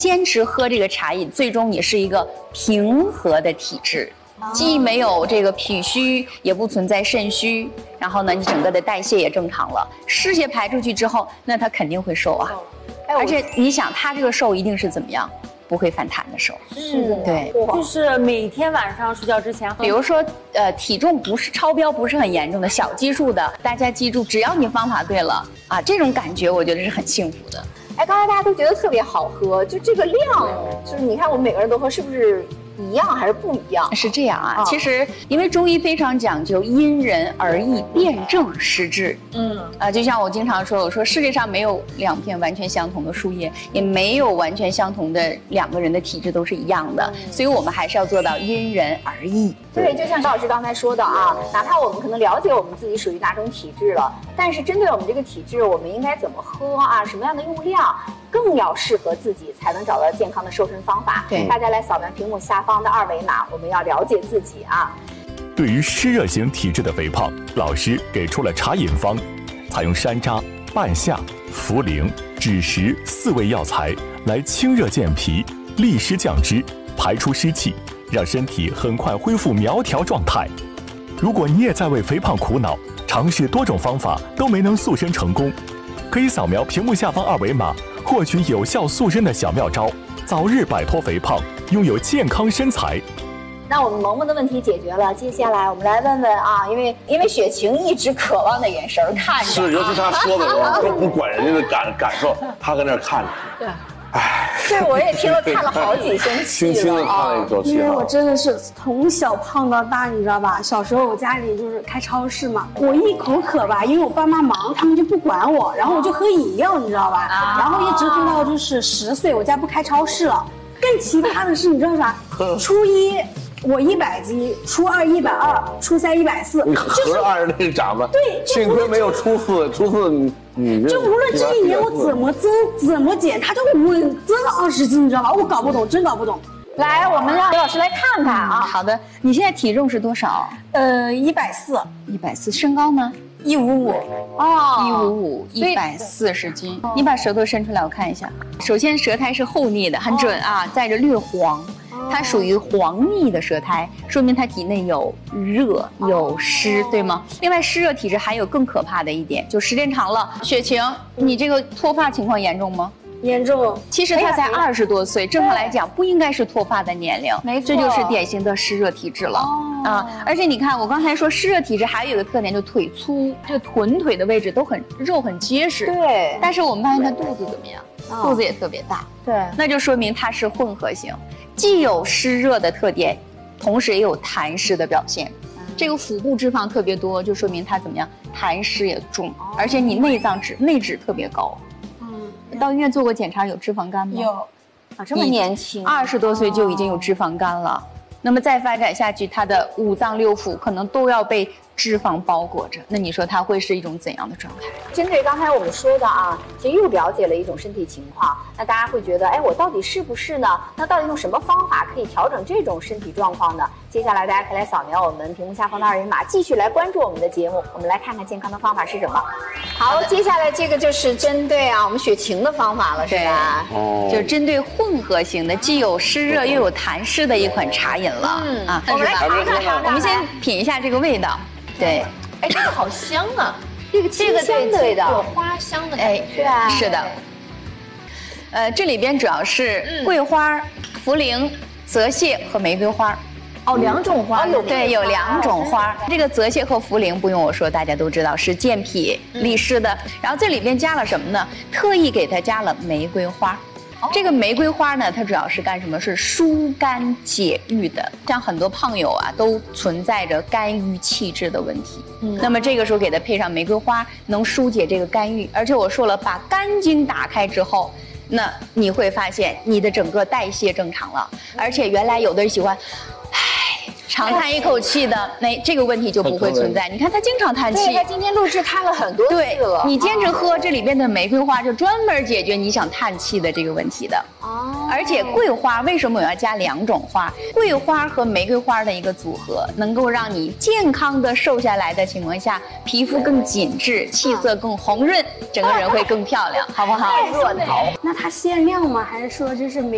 坚持喝这个茶饮，最终你是一个平和的体质，既没有这个脾虚，也不存在肾虚，然后呢，你整个的代谢也正常了，湿邪排出去之后，那它肯定会瘦啊。而且你想，它这个瘦一定是怎么样？不会反弹的瘦。 是的， 对， 就是每天晚上睡觉之前喝。 比如说，体重不是超标，不是很严重的小基数的，大家记住，只要你方法对了啊，这种感觉我觉得是很幸福的。 哎，刚才大家都觉得特别好喝，就这个量，就是你看我们每个人都喝，是不是一样还是不一样？ 是这样啊，其实因为中医非常讲究因人而异，辨证施治。就像我经常说，我说世界上没有2片完全相同的树叶，也没有完全相同的2个人的体质都是一样的，所以我们还是要做到因人而异。 对，就像高老师刚才说的啊，哪怕我们可能了解我们自己属于哪种体质了，但是针对我们这个体质，我们应该怎么喝啊，什么样的用量，更要适合自己，才能找到健康的瘦身方法。 对， 大家来扫描屏幕下方的2维码，我们要了解自己啊。 对于湿热型体质的肥胖，老师给出了茶饮方，采用山楂、半夏、茯苓、枳实4味药材来清热健脾、利湿降脂、排出湿气，让身体很快恢复苗条状态。如果你也在为肥胖苦恼，尝试多种方法都没能塑身成功，可以扫描屏幕下方2维码，获取有效塑身的小妙招，早日摆脱肥胖，拥有健康身材。 那我们萌萌的问题解决了，接下来我们来问问啊，因为雪晴一直渴望的眼神看着， 是，尤其他说的时候都不管人家的感受，他搁那看着。 对， 唉， 对，我也听了看了好几声气轻轻的叹了一口气。 因为我真的是从小胖到大，你知道吧？小时候我家里就是开超市嘛，我一口渴吧，因为我爸妈忙，他们就不管我，然后我就喝饮料，你知道吧？然后一直喝到就是10岁，我家不开超市了。更奇葩的是，你知道啥？初一我100斤，初2 120，初3 140， 你合着按着那个长吧。 对， 幸亏没有初四你就无论这一年我怎么增怎么减，它就稳增了20斤，你知道吧？我搞不懂，真搞不懂。 来，我们让刘老师来看看啊。 好的，你现在体重是多少 140， 身高呢 155。 哦，155，140斤。你把舌头伸出来，我看一下。首先，舌苔是厚腻的，很准啊，带着略黄。它属于黄腻的舌苔，说明它体内有热有湿，对吗？另外，湿热体质还有更可怕的一点，就时间长了，雪晴，你这个脱发情况严重吗？ 严重。 其实他才20多岁，正常来讲不应该是脱发的年龄， 没错， 这就是典型的湿热体质了而且你看，我刚才说湿热体质还有一个特点，就腿粗，这个臀腿的位置都很肉很结实。 对， 但是我们发现他肚子怎么样？肚子也特别大。 对， 那就说明它是混合型，既有湿热的特点，同时也有痰湿的表现。这个腹部脂肪特别多，就说明它怎么样？痰湿也重，而且你内脂特别高。到医院做过检查，有脂肪肝吗？ 有。 啊，这么年轻 ，20多岁就已经有脂肪肝了。那么再发展下去，他的5脏6腑可能都要被脂肪包裹着。那你说他会是一种怎样的状态？ 针对刚才我们说的啊，其实又了解了一种身体情况。那大家会觉得，哎，我到底是不是呢？那到底用什么方法可以调整这种身体状况呢？接下来大家可以来扫描我们屏幕下方的2维码，继续来关注我们的节目。我们来看看健康的方法是什么。好，接下来这个就是针对啊我们雪晴的方法了，是吧？ 就针对混合型的，既有湿热又有痰湿的一款茶饮了。 我们来尝尝， 我们先品一下这个味道。对， 哎，这个好香啊！ 这个香的味道， 有花香的感觉， 是吧？ 是的。这里边主要是桂花、茯苓、泽泻和玫瑰花。 哦，2种花。 对，有2种花。这个泽泻和茯苓不用我说，大家都知道是健脾利湿的。然后这里边加了什么呢？特意给它加了玫瑰花。这个玫瑰花呢，它主要是干什么？是疏肝解郁的。像很多胖友啊，都存在着肝郁气滞的问题。那么这个时候给它配上玫瑰花，能疏解这个肝郁。而且我说了，把肝经打开之后，那你会发现你的整个代谢正常了。而且原来有的人喜欢，长叹一口气的，这个问题就不会存在。你看他经常叹气， 对，他今天录制看了很多次了。 你坚持喝这里边的玫瑰花，就专门解决你想叹气的这个问题的。而且桂花为什么我要加2种花？桂花和玫瑰花的一个组合，能够让你健康的瘦下来的情况下，皮肤更紧致，气色更红润，整个人会更漂亮，好不好？ 弱桃。 那它限量吗？还是说这是每